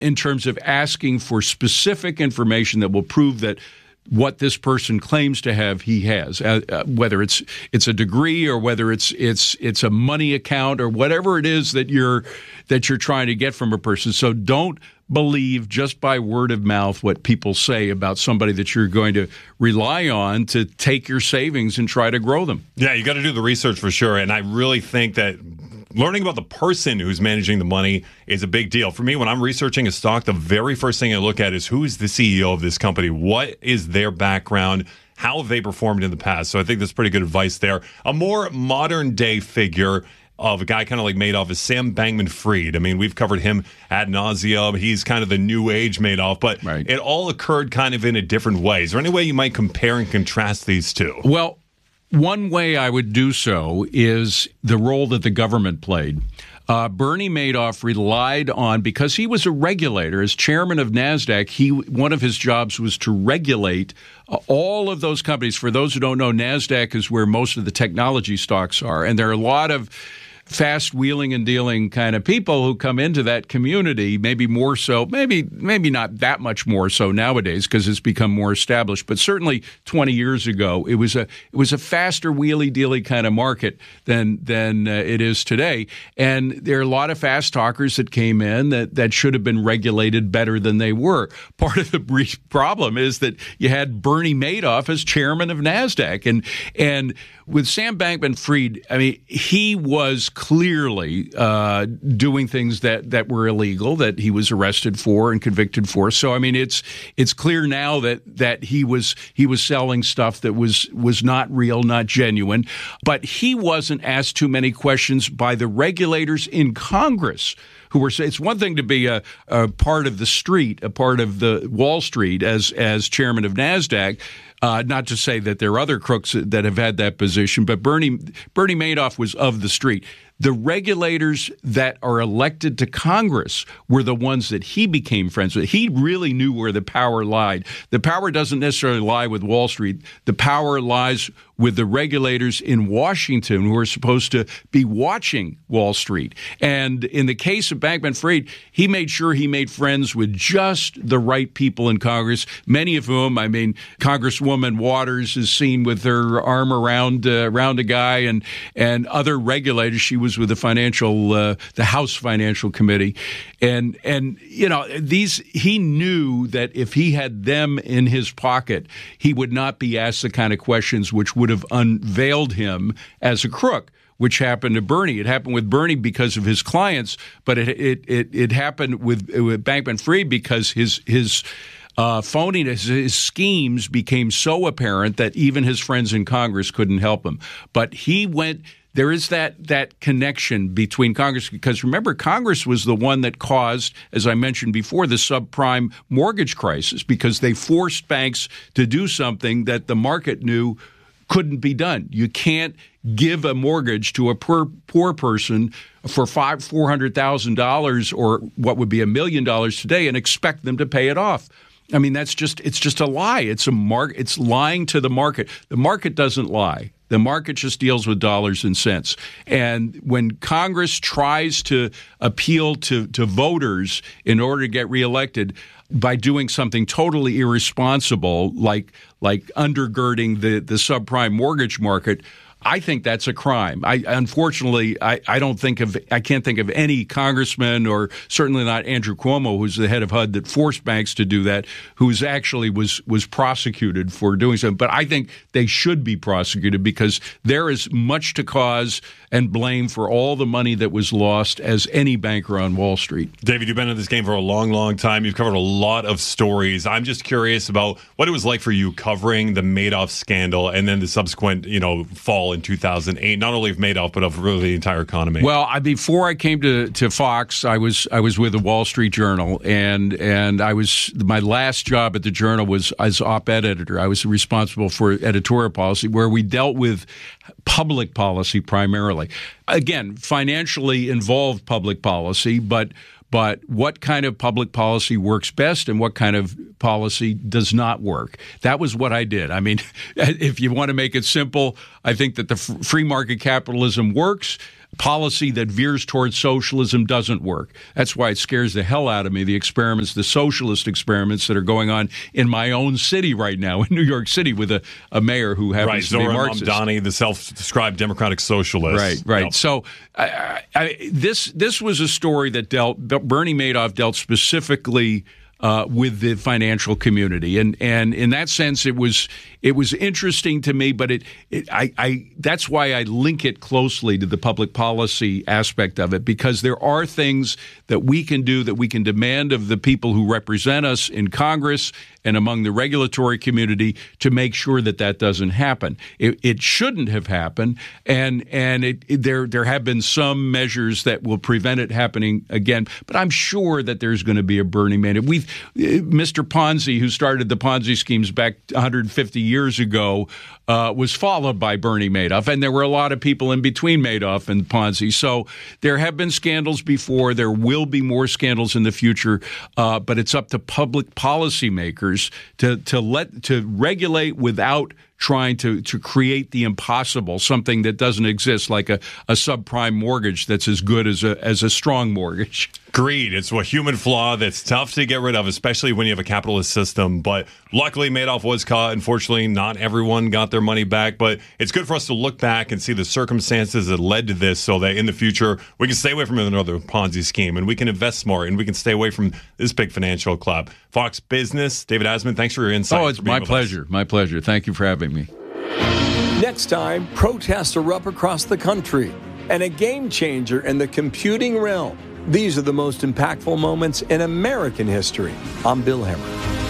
in terms of asking for specific information that will prove that what this person claims to have, he has, whether it's a degree or whether it's a money account or whatever it is that you're trying to get from a person. So don't believe just by word of mouth what people say about somebody that you're going to rely on to take your savings and try to grow them. Yeah, you got to do the research for sure. And I really think that learning about the person who's managing the money is a big deal. For me, when I'm researching a stock, the very first thing I look at is who is the CEO of this company? What is their background? How have they performed in the past? So I think that's pretty good advice there. A more modern day figure of a guy kind of like Madoff is Sam Bankman-Fried. I mean, we've covered him ad nauseum. He's kind of the new age Madoff, but right. It all occurred kind of in a different way. Is there any way you might compare and contrast these two? Well, one way I would do so is the role that the government played. Bernie Madoff relied on, because he was a regulator, as chairman of NASDAQ, one of his jobs was to regulate all of those companies. For those who don't know, NASDAQ is where most of the technology stocks are, and there are a lot of fast wheeling and dealing kind of people who come into that community, maybe more so, maybe not that much more so nowadays because it's become more established, but certainly 20 years ago it was a faster wheelie dealy kind of market than it is today. And there are a lot of fast talkers that came in that should have been regulated better than they were. Part of the problem is that you had Bernie Madoff as chairman of NASDAQ, and with Sam Bankman-Fried, I mean, he was clearly doing things that were illegal, that he was arrested for and convicted for. So, I mean, it's clear now that he was selling stuff that was not real, not genuine. But he wasn't asked too many questions by the regulators in Congress, who were saying it's one thing to be a part of the street, a part of the Wall Street as chairman of NASDAQ. Not to say that there are other crooks that have had that position, but Bernie Madoff was of the street. The regulators that are elected to Congress were the ones that he became friends with. He really knew where the power lied. The power doesn't necessarily lie with Wall Street. The power lies with the regulators in Washington who are supposed to be watching Wall Street. And in the case of Bankman-Fried, he made sure he made friends with just the right people in Congress, many of whom, I mean, Congresswoman Waters is seen with her arm around a guy, and other regulators. She was with the House Financial Committee. And you know, he knew that if he had them in his pocket, he would not be asked the kind of questions which would have unveiled him as a crook, which happened to Bernie. It happened with Bernie because of his clients, but it happened with Bankman-Fried because his phoniness, his schemes became so apparent that even his friends in Congress couldn't help him. But he went. There is that connection between Congress, because remember, Congress was the one that caused, as I mentioned before, the subprime mortgage crisis, because they forced banks to do something that the market knew couldn't be done. You can't give a mortgage to a poor person for $400,000 or what would be $1 million today and expect them to pay it off. I mean, it's just a lie. It's lying to the market. The market doesn't lie. The market just deals with dollars and cents. And when Congress tries to appeal to voters in order to get reelected by doing something totally irresponsible, like undergirding the subprime mortgage market, I think that's a crime. Unfortunately, I can't think of any congressman, or certainly not Andrew Cuomo, who's the head of HUD, that forced banks to do that, who's actually was prosecuted for doing so. But I think they should be prosecuted because there is much to cause and blame for all the money that was lost as any banker on Wall Street. David, you've been in this game for a long, long time. You've covered a lot of stories. I'm just curious about what it was like for you covering the Madoff scandal and then the subsequent, fall in 2008, not only of Madoff, but of really the entire economy. Well, before I came to Fox, I was with the Wall Street Journal, and my last job at the Journal was as op-ed editor. I was responsible for editorial policy, where we dealt with public policy primarily. Again, financially involved public policy, but what kind of public policy works best and what kind of policy does not work. That was what I did. I mean, if you want to make it simple, I think that the free market capitalism works. policy that veers towards socialism doesn't work. That's why it scares the hell out of me, the experiments, the socialist experiments that are going on in my own city right now, in New York City, with a mayor who happens to be Marxist. Zohran Mamdani, the self-described democratic socialist. Right. Yep. So this was a story that Bernie Madoff dealt specifically with the financial community, and in that sense, it was interesting to me. But that's why I link it closely to the public policy aspect of it, because there are things that we can do, that we can demand of the people who represent us in Congress and among the regulatory community to make sure that that doesn't happen. It shouldn't have happened, and there have been some measures that will prevent it happening again. But I'm sure that there's going to be a Burning Man. Mr. Ponzi, who started the Ponzi schemes back 150 years ago, was followed by Bernie Madoff, and there were a lot of people in between Madoff and Ponzi. So there have been scandals before. There will be more scandals in the future, but it's up to public policymakers to regulate without trying to create the impossible, something that doesn't exist, like a subprime mortgage that's as good as a strong mortgage. Greed. It's a human flaw that's tough to get rid of, especially when you have a capitalist system. But luckily, Madoff was caught. Unfortunately, not everyone got their money back. But it's good for us to look back and see the circumstances that led to this, so that in the future, we can stay away from another Ponzi scheme, and we can invest smart, and we can stay away from this big financial club. Fox Business, David Asman, thanks for your insight. Oh, it's my pleasure. My pleasure. Thank you for having me. Next time, protests erupt across the country, and a game changer in the computing realm. These are the most impactful moments in American history. I'm Bill Hemmer.